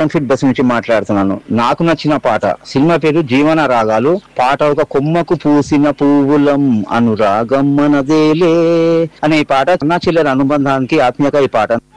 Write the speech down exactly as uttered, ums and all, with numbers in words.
Cotton fit bus నుంచి మాట్లాడుతున్నాను. నాకు నచ్చిన పాట సినిమా పేరు జీవన రాగాలు. పాట ఒక కొమ్మకు పూసిన పువ్వులం అనురాగం మనదేలే అనే ఈ పాట నా చిల్లర అనుబంధానికి ఆత్మీయత ఈ పాట.